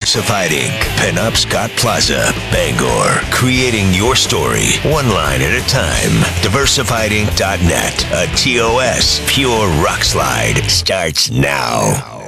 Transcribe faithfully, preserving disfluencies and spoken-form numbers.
Diversified Incorporated. Pinup Scott Plaza, Bangor. Creating your story, one line at a time. diversified inc dot net. A T O S pure rock slide starts now.